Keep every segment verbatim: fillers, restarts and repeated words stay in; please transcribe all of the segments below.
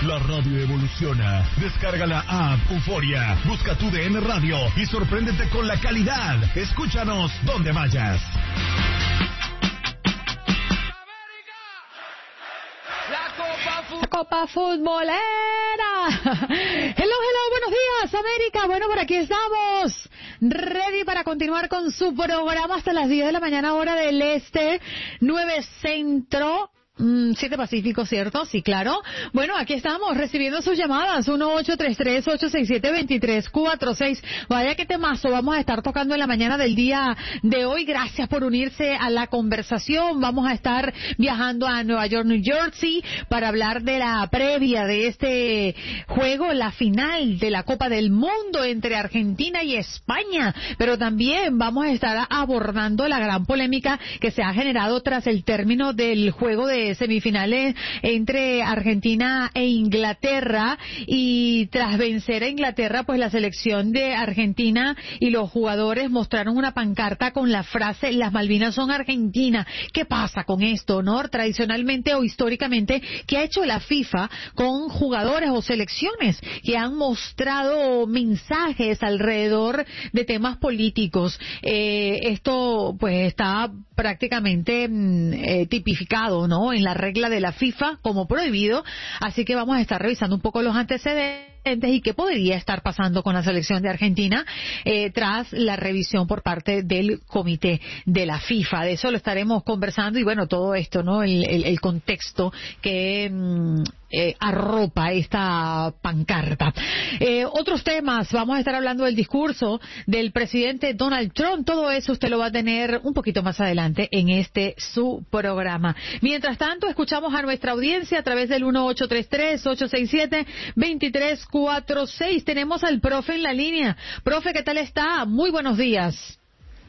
La radio evoluciona. Descarga la app Euforia. Busca tu D N Radio y sorpréndete con la calidad. Escúchanos donde vayas. La Copa Futbolera. Hello, hello, buenos días, América. Bueno, por aquí estamos, ready para continuar con su programa hasta las diez de la mañana, hora del este, nueve Centro, siete Pacífico, ¿cierto? Sí, claro. Bueno, aquí estamos recibiendo sus llamadas, uno ocho tres tres, ocho seis siete, dos tres cuatro seis. Vaya qué temazo vamos a estar tocando en la mañana del día de hoy. Gracias por unirse a la conversación. Vamos a estar viajando a Nueva York, New Jersey, para hablar de la previa de este juego, la final de la Copa del Mundo entre Argentina y España. Pero también vamos a estar abordando la gran polémica que se ha generado tras el término del juego de semifinales entre Argentina e Inglaterra, y tras vencer a Inglaterra, pues la selección de Argentina y los jugadores mostraron una pancarta con la frase "Las Malvinas son Argentina". ¿Qué pasa con esto, no? Tradicionalmente o históricamente, ¿qué ha hecho la FIFA con jugadores o selecciones que han mostrado mensajes alrededor de temas políticos? Eh, esto pues está prácticamente eh, tipificado, ¿no?, en la regla de la FIFA como prohibido, así que vamos a estar revisando un poco los antecedentes y qué podría estar pasando con la selección de Argentina eh, tras la revisión por parte del comité de la FIFA. De eso lo estaremos conversando, y bueno, todo esto, ¿no?, el, el, el contexto que mm, eh, arropa esta pancarta. Eh, otros temas, vamos a estar hablando del discurso del presidente Donald Trump. Todo eso usted lo va a tener un poquito más adelante en este su programa. Mientras tanto, escuchamos a nuestra audiencia a través del uno ocho tres tres, ocho seis siete, dos tres cuatro seis. Tenemos al profe en la línea. Profe, ¿qué tal está? Muy buenos días.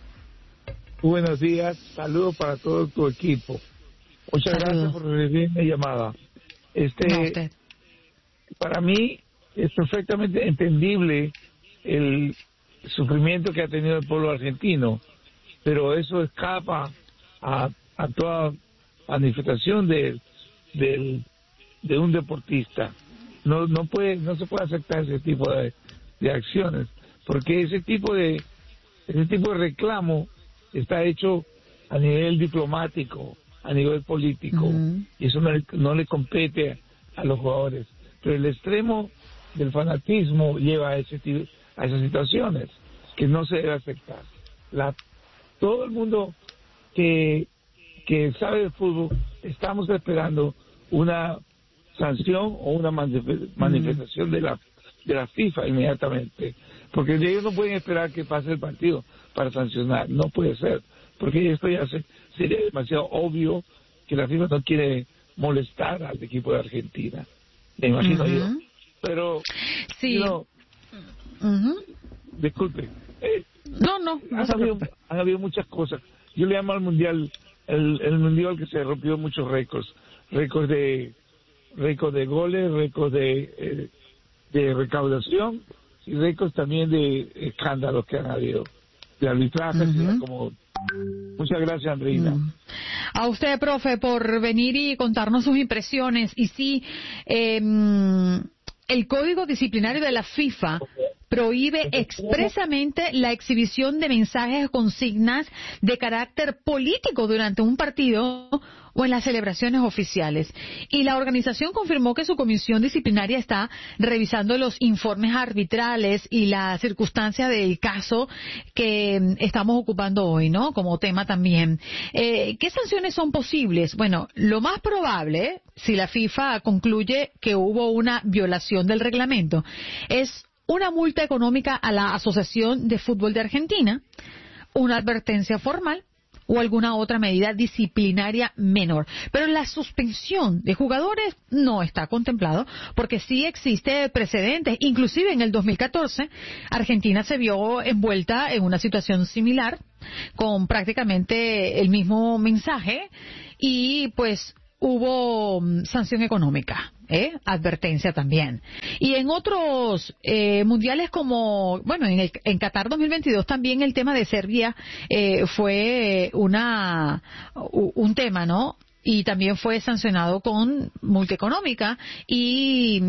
Buenos días, saludos para todo tu equipo. Muchas saludos. Gracias por recibir mi llamada. Este, no, usted. Para mí es perfectamente entendible el sufrimiento que ha tenido el pueblo argentino, pero eso escapa a, a toda manifestación de, de, de un deportista. No, no puede, no se puede aceptar ese tipo de, de acciones, porque ese tipo de, ese tipo de reclamo está hecho a nivel diplomático, a nivel político, uh-huh. y eso no le, no le compete a los jugadores. Pero el extremo del fanatismo lleva a ese tipo, a esas situaciones que no se debe aceptar. La, todo el mundo que que sabe de fútbol estamos esperando una sanción o una manifestación de la de la FIFA inmediatamente, porque ellos no pueden esperar que pase el partido para sancionar, no puede ser, porque esto ya se, sería demasiado obvio que la FIFA no quiere molestar al equipo de Argentina, me imagino uh-huh. yo, pero sí, you know, uh-huh. disculpe, eh, no, no, no han, habido, han habido muchas cosas. Yo le llamo al mundial el, el mundial que se rompió muchos récords, récords de récords de goles, récords de eh, de recaudación y récords también de escándalos que han habido de arbitraje, uh-huh. como muchas gracias, Andreina. Uh-huh. A usted, profe, por venir y contarnos sus impresiones. Y sí, eh, el Código Disciplinario de la FIFA prohíbe expresamente la exhibición de mensajes o consignas de carácter político durante un partido o en las celebraciones oficiales. Y la organización confirmó que su comisión disciplinaria está revisando los informes arbitrales y la circunstancia del caso que estamos ocupando hoy, ¿no?, como tema también. Eh, ¿Qué sanciones son posibles? Bueno, lo más probable, si la FIFA concluye que hubo una violación del reglamento, es una multa económica a la Asociación de Fútbol de Argentina, una advertencia formal o alguna otra medida disciplinaria menor. Pero la suspensión de jugadores no está contemplado, porque sí existe precedentes. Inclusive en el dos mil catorce, Argentina se vio envuelta en una situación similar, con prácticamente el mismo mensaje, y pues hubo sanción económica, ¿eh? Advertencia también. Y en otros eh, mundiales como, bueno, en, el, en Qatar dos mil veintidós también el tema de Serbia eh, fue una un tema, ¿no? y también fue sancionado con multa económica y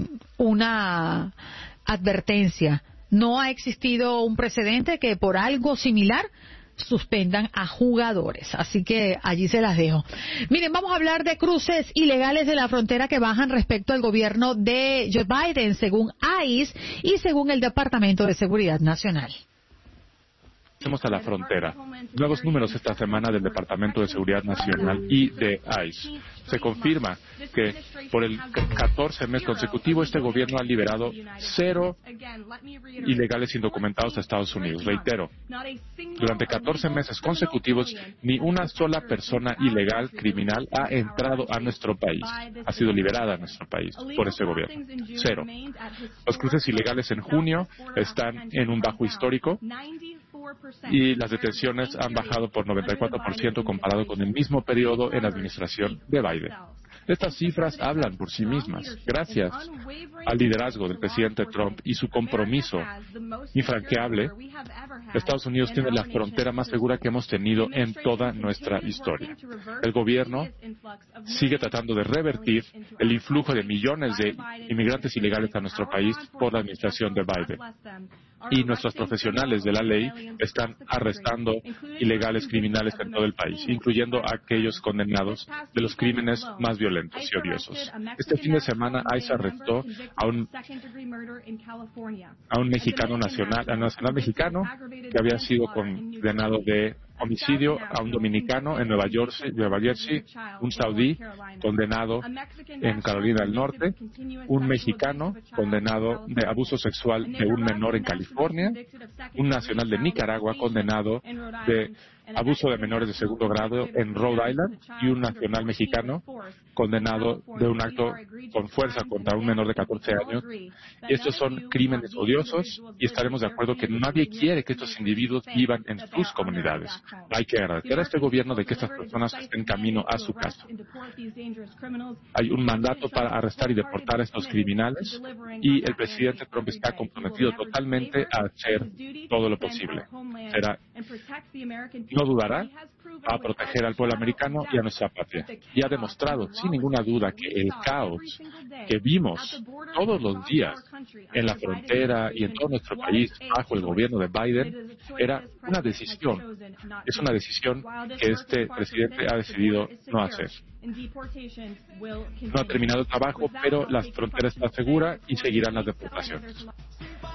una advertencia. No ha existido un precedente que por algo similar suspendan a jugadores, así que allí se las dejo. Miren, vamos a hablar de cruces ilegales de la frontera que bajan respecto al gobierno de Joe Biden, según I C E y según el Departamento de Seguridad Nacional. Pasemos a la frontera. Nuevos números esta semana del Departamento de Seguridad Nacional y de I C E. Se confirma que por el catorce mes consecutivo este gobierno ha liberado cero ilegales indocumentados a Estados Unidos. Reitero, durante catorce meses consecutivos ni una sola persona ilegal criminal ha entrado a nuestro país, ha sido liberada a nuestro país por este gobierno. Cero. Los cruces ilegales en junio están en un bajo histórico y las detenciones han bajado por noventa y cuatro por ciento comparado con el mismo periodo en la administración de Biden. Estas cifras hablan por sí mismas. Gracias al liderazgo del presidente Trump y su compromiso infranqueable, Estados Unidos tiene la frontera más segura que hemos tenido en toda nuestra historia. El gobierno sigue tratando de revertir el influjo de millones de inmigrantes ilegales a nuestro país por la administración de Biden. Y nuestros profesionales de la ley están arrestando ilegales criminales en todo el país, incluyendo a aquellos condenados de los crímenes más violentos y odiosos. Este fin de semana, I C E arrestó a un, a un mexicano nacional, a un nacional mexicano que había sido condenado de homicidio, a un dominicano en Nueva Jersey, Nueva Jersey, un saudí condenado en Carolina del Norte, un mexicano condenado de abuso sexual de un menor en California, un nacional de Nicaragua condenado de abuso de menores de segundo grado en Rhode Island y un nacional mexicano condenado de un acto con fuerza contra un menor de catorce años. Y estos son crímenes odiosos y estaremos de acuerdo que nadie quiere que estos individuos vivan en sus comunidades. Hay que agradecer a este gobierno de que estas personas estén camino a su casa. Hay un mandato para arrestar y deportar a estos criminales y el presidente Trump está comprometido totalmente a hacer todo lo posible. Será, no dudará a proteger al pueblo americano y a nuestra patria. Y ha demostrado, sin ninguna duda, que el caos que vimos todos los días en la frontera y en todo nuestro país bajo el gobierno de Biden era una decisión. Es una decisión que este presidente ha decidido no hacer. No ha terminado el trabajo, pero la frontera está segura y seguirán las deportaciones.